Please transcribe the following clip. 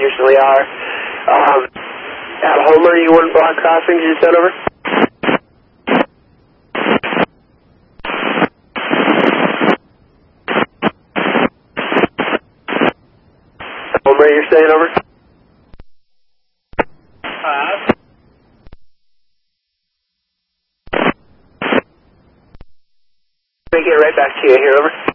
usually are. At Homer, you want block crossing, did you send over? Homer, you're saying over? Let me get right back to you here, over.